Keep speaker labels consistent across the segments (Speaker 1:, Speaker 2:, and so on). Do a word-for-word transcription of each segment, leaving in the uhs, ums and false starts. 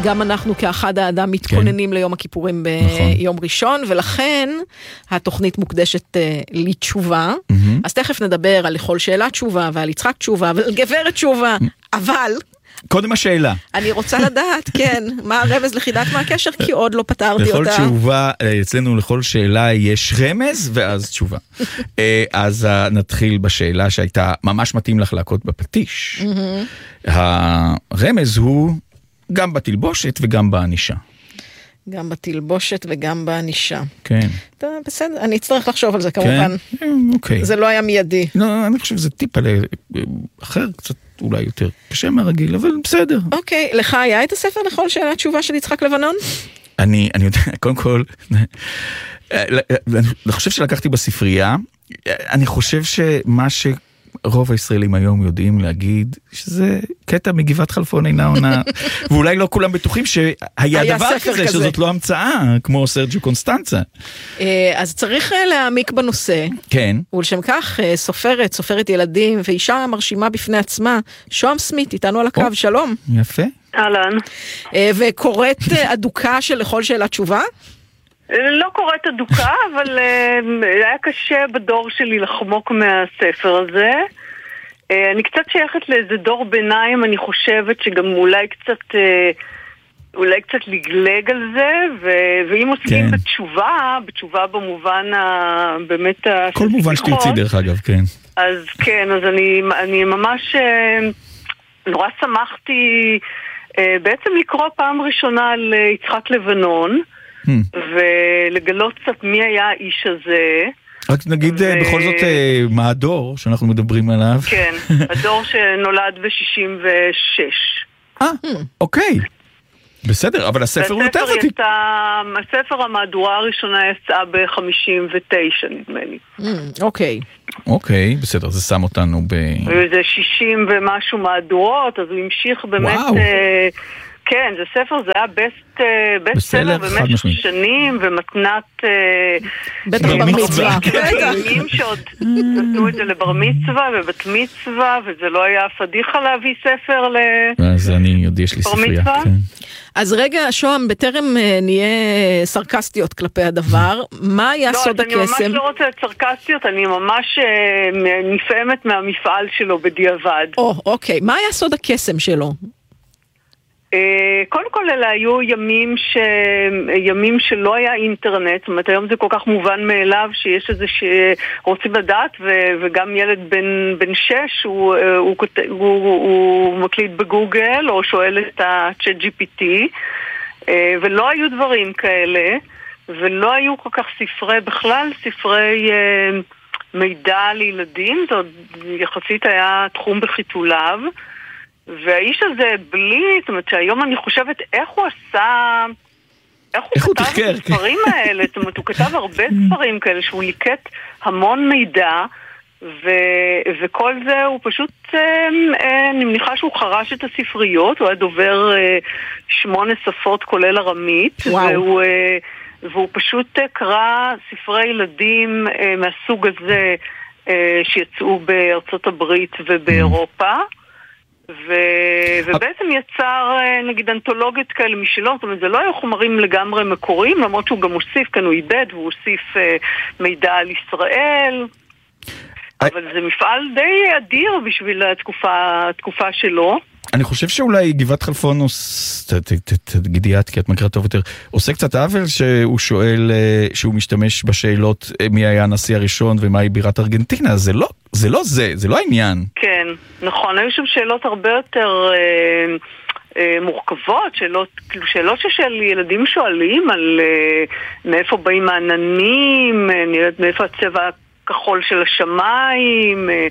Speaker 1: גם אנחנו כאחד האדם מתכוננים ליום הכיפורים ביום ראשון, ולכן התוכנית מוקדשת לתשובה. אז תכף נדבר על לכל שאלה תשובה, ועל יצחק תשובה, ועל גברת תשובה, אבל...
Speaker 2: קודם השאלה.
Speaker 1: אני רוצה לדעת, כן, מה הרמז לחידת מה הקשר, כי עוד לא פתרתי אותה.
Speaker 2: לכל תשובה, אצלנו לכל שאלה יש רמז, ואז תשובה. אז נתחיל בשאלה שהייתה ממש מתאים לך להכות בפטיש. הרמז הוא גם בתלבושת וגם באנישה.
Speaker 1: גם בתלבושת וגם באנישה.
Speaker 2: כן.
Speaker 1: טוב, בסדר, אני אצטרך לחשוב על זה כמובן.
Speaker 2: כן, אוקיי.
Speaker 1: זה לא היה מיידי.
Speaker 2: לא, אני חושב שזה טיפ על אחר, קצת אולי יותר קשה מהרגיל, אבל בסדר.
Speaker 1: אוקיי, לך היה את הספר לכל שאלה תשובה של יצחק לבנון?
Speaker 2: אני, אני יודע, קודם כל, אני חושב שלקחתי בספרייה, אני חושב שמה ש... רוב הישראלים היום יודעים להגיד שזה קטע מגבעת חלפון אינה עונה, ואולי לא כולם בטוחים שהיה דבר כזה, שזאת לא המצאה, כמו סרג'יו קונסטנצה.
Speaker 1: אז צריך להעמיק בנושא.
Speaker 2: כן.
Speaker 1: ולשם כך, סופרת, סופרת ילדים, ואישה מרשימה בפני עצמה, שוהם סמית, איתנו על הקו, שלום.
Speaker 2: יפה.
Speaker 3: אהלן.
Speaker 1: וקוראת אדוקה של לכל שאלה תשובה?
Speaker 3: לא קוראת אדוקה, אבל היה קשה בדור שלי לחמוק מהספר הזה. אני קצת שייכת לאיזה דור ביניים, אני חושבת שגם אולי קצת, אולי קצת לגלג על זה, ואם עוסקים בתשובה, בתשובה במובן באמת...
Speaker 2: כל מובן שתרצי דרך אגב, כן.
Speaker 3: אז כן, אז אני, אני ממש נורא שמחתי בעצם לקרוא פעם ראשונה על יצחק לבנון, ולגלות קצת מי היה האיש הזה.
Speaker 2: רק נגיד בכל זאת מה הדור שאנחנו מדברים עליו.
Speaker 3: כן, הדור שנולד ב-שישים ושש.
Speaker 2: אה, אוקיי. בסדר, אבל הספר הוא יותר ותיק.
Speaker 3: הספר המהדורה הראשונה יצאה ב-חמישים ותשע, נדמה לי.
Speaker 1: אוקיי.
Speaker 2: אוקיי, בסדר, זה שם אותנו ב...
Speaker 3: וזה שישים ומשהו מהדורות, אז הוא המשיך באמת... כן, זה ספר, זה היה בסט, בסט סלר במשך שנים, ומתנת...
Speaker 1: בטח בר מצווה.
Speaker 3: ימים שעוד נתנו את זה לבר מצווה ובת מצווה, וזה לא היה פדיחה להביא ספר ל...
Speaker 2: אז אני יודע, יש לי ספרייה.
Speaker 1: אז רגע, שוהם, בטרם נהיה סרקסטיות כלפי הדבר, מה היה סוד הקסם?
Speaker 3: לא, אני ממש לא רוצה סרקסטיות, אני ממש נפעמת מהמפעל שלו בדיעבד.
Speaker 1: או, אוקיי. מה היה סוד הקסם שלו?
Speaker 3: קודם כל אלה היו ימים ש... ימים שלא היה אינטרנט, זאת אומרת היום זה כל כך מובן מאליו שיש איזה שרוצים לדעת, ו... וגם ילד בן, בן שש הוא, הוא, הוא, הוא מקליט בגוגל או שואל את ה-צ'אט ג'י פי טי, ולא היו דברים כאלה, ולא היו כל כך ספרי, בכלל ספרי מידע לילדים, זה יחסית היה תחום בחיתוליו, והאיש הזה בלי, זאת אומרת שהיום אני חושבת איך הוא עשה, איך הוא
Speaker 2: איך
Speaker 3: כתב
Speaker 2: הוא תחקר,
Speaker 3: את הספרים האלה, זאת אומרת הוא כתב הרבה ספרים כאלה שהוא ליקט המון מידע, ו, וכל זה הוא פשוט, אני מניחה שהוא חרש את הספריות, הוא היה דובר שמונה שפות כולל ארמית, והוא, והוא פשוט קרא ספרי ילדים מהסוג הזה שיצאו בארצות הברית ובאירופה, ו... ובעצם יצר נגיד אנתולוגיות כאלה משלו, זאת אומרת זה לא היו חומרים לגמרי מקוריים, למרות שהוא גם הוסיף, כאן הוא איבד והוא הוסיף מידע על ישראל, אבל זה מפעל די אדיר בשביל התקופה, התקופה שלו.
Speaker 2: אני חושב שאולי גבעת חלפון, תגידי את, כי את מכירה טוב יותר, עושה קצת עוול שהוא שואל, שהוא משתמש בשאלות מי היה הנשיא הראשון ומהי בירת ארגנטינה, זה לא זה, לא זה, זה לא העניין.
Speaker 3: כן, נכון, היו שם שאלות הרבה יותר אה, אה, מורכבות, שאלות, כאילו שאלות ששל ילדים שואלים על אה, מאיפה באים העננים, אה, מאיפה הצבע הכחול של השמיים, אה,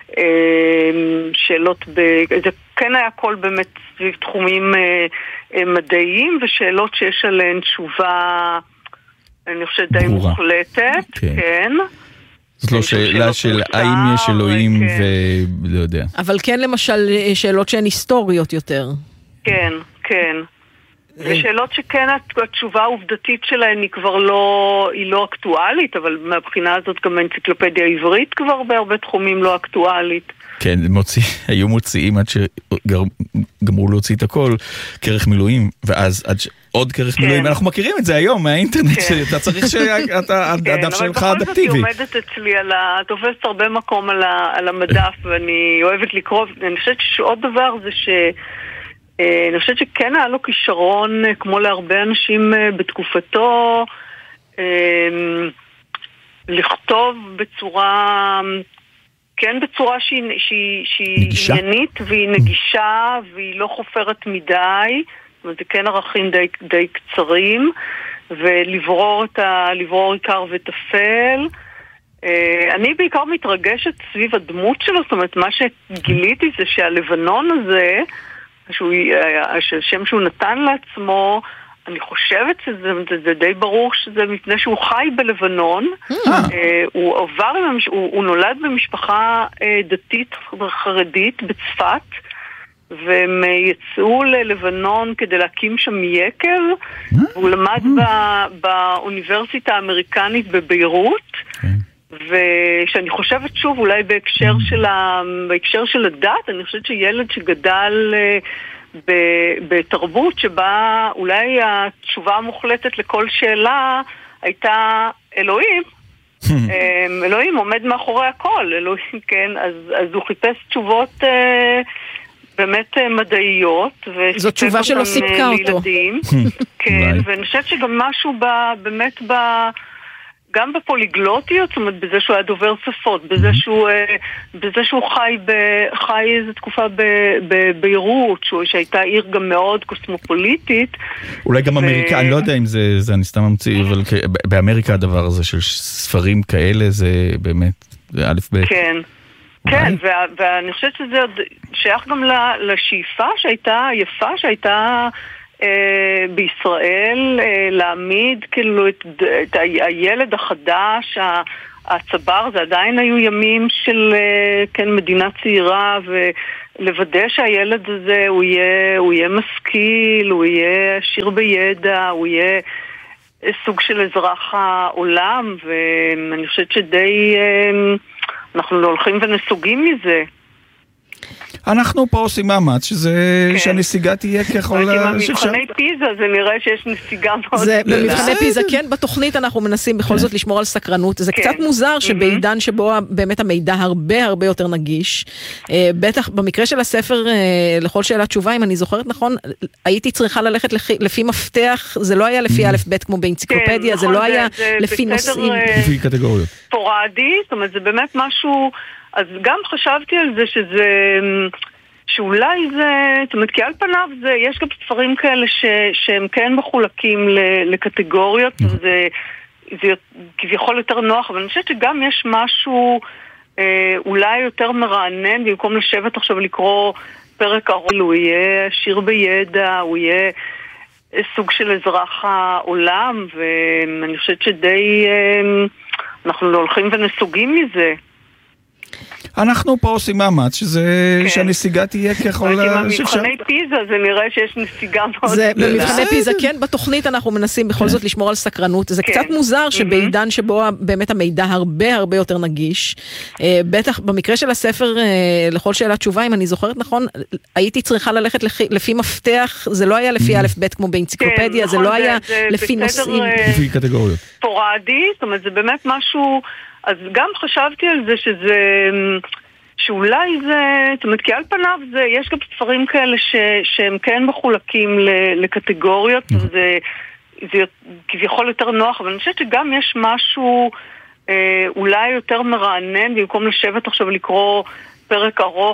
Speaker 3: שאלות, זה כן היה הכל באמת סביב תחומים מדעיים ושאלות שיש עליהן תשובה אני חושבת די מוחלטת, כן.
Speaker 2: זאת לא שאלה של האם יש אלוהים ולא יודע.
Speaker 1: אבל כן למשל שאלות שהן היסטוריות יותר.
Speaker 3: כן, כן. ושאלות שכן התשובה העובדתית שלהן היא כבר לא, היא לא אקטואלית, אבל מהבחינה הזאת גם האנציקלופדיה העברית כבר בהרבה תחומים לא אקטואלית.
Speaker 2: כן, מוציא, היו מוציאים עד שגמרו להוציא את הכל, כרך מילואים, ואז עד ש... עוד כרך מילואים, אנחנו מכירים את זה היום מהאינטרנט, שאתה צריך שהדף שלך אדפטיבי.
Speaker 3: אבל בכל זאת היא עומדת אצלי, תופסת הרבה מקום על המדף, ואני אוהבת לקרוא, אני חושבת שעוד דבר זה ש... אני חושבת שכן היה לו כישרון, כמו להרבה אנשים בתקופתו, לכתוב בצורה, כן בצורה שהיא, שהיא, שהיא עניינית והיא נגישה והיא לא חופרת מדי, זאת אומרת, זה כן ערכים די, די קצרים, ולברור את ה, לברור עיקר וטפל. אני בעיקר מתרגשת סביב הדמות שלו, זאת אומרת, מה שגיליתי זה שהלבנון הזה, השם שהוא נתן לעצמו, אני חושבת שזה זה, זה די ברור שזה מפני שהוא חי בלבנון. הוא עבר, הוא, הוא נולד במשפחה דתית חרדית בצפת, והם יצאו ללבנון כדי להקים שם יקב. הוא למד בא, באוניברסיטה האמריקנית בביירות, ושאני חושבת שוב אולי בהקשר של, ה, בהקשר של הדת, אני חושבת שילד שגדל ב, בתרבות שבה אולי התשובה המוחלטת לכל שאלה הייתה אלוהים, אלוהים עומד מאחורי הכל, אלוהים, כן, אז, אז הוא חיפש תשובות באמת מדעיות,
Speaker 1: זו תשובה שלא סיפקה אותו.
Speaker 3: כן, ואני חושבת שגם משהו ב, באמת ב... גם בפוליגלוטיות, זאת אומרת, בזה שהוא היה דובר שפות, בזה שהוא, בזה שהוא חי, ב, חי איזו תקופה בביירות, שהייתה עיר גם מאוד קוסמופוליטית.
Speaker 2: אולי גם אמריקה, אני לא יודע אם זה, זה אני סתם ממציא, אבל באמריקה הדבר הזה של ספרים כאלה, זה באמת, זה א' ב'.
Speaker 3: כן, כן, ואני חושבת שזה שייך גם לשאיפה שהייתה, יפה שהייתה, בישראל להעמיד כאילו את, את הילד החדש, הצבר, זה עדיין היו ימים של כן מדינה צעירה, ולוודא שהילד הזה הוא יהיה, הוא יהיה משכיל, הוא יהיה עשיר בידע, הוא יהיה סוג של אזרח העולם, ואני חושבת שדי אנחנו לא הולכים ונסוגים מזה.
Speaker 2: אנחנו פה עושים מאמץ, שזה, כן. שהנסיגה תהיה ככל שאפשר.
Speaker 3: במבחני פיזה זה נראה שיש נסיגה מאוד.
Speaker 1: זה, במבחני פיזה, כן, בתוכנית אנחנו מנסים בכל זאת לשמור על סקרנות. זה כן. קצת מוזר שבעידן שבו באמת המידע הרבה הרבה יותר נגיש. בטח במקרה של הספר לכל שאלה תשובה, אם אני זוכרת נכון, הייתי צריכה ללכת לפי מפתח, זה לא היה לפי א' ב' כמו באנציקלופדיה,
Speaker 3: כן,
Speaker 1: זה
Speaker 3: נכון,
Speaker 1: לא היה
Speaker 3: זה, זה
Speaker 1: לפי נושאים.
Speaker 2: לפי קטגוריות.
Speaker 3: פורדי, זאת אומרת, זה באמת משהו... אז גם חשבתי על זה שזה, שאולי זה, זאת אומרת, כי על פניו זה, יש גם ספרים כאלה ש, שהם כן מחולקים לקטגוריות, וזה זה כביכול יותר נוח, אבל אני חושבת שגם יש משהו אה, אולי יותר מרענן, במקום לשבת עכשיו לקרוא פרק ארוך, הוא יהיה עשיר בידע, הוא יהיה סוג של אזרח העולם, ואני חושבת שדי, אה, אנחנו לא הולכים ונסוגים מזה.
Speaker 2: אנחנו פה עושים מאמץ, שזה, כן. שהנסיגה תהיה ככל שאפשר.
Speaker 3: במבחני פיזה זה נראה שיש נסיגה מאוד.
Speaker 1: זה, במבחני פיזה, כן, בתוכנית אנחנו מנסים בכל זאת לשמור על סקרנות. זה כן. קצת מוזר שבעידן שבו באמת המידע הרבה הרבה יותר נגיש. בטח במקרה של הספר לכל שאלה תשובה, אם אני זוכרת נכון, הייתי צריכה ללכת לפי מפתח, זה לא היה לפי א' ב' כמו באנציקלופדיה,
Speaker 3: כן,
Speaker 1: זה
Speaker 3: נכון,
Speaker 1: לא היה
Speaker 3: זה, זה
Speaker 1: לפי נושאים.
Speaker 2: לפי קטגוריות.
Speaker 3: פורדי, זאת אומרת, זה באמת משהו... אז גם חשבתי על זה שזה, שאולי זה, זאת אומרת, כי על פניו זה, יש גם ספרים כאלה ש, שהם כן מחולקים לקטגוריות, וזה זה כביכול יותר נוח, אבל אני חושבת שגם יש משהו אה, אולי יותר מרענן, במקום לשבת עכשיו לקרוא פרק ארוך,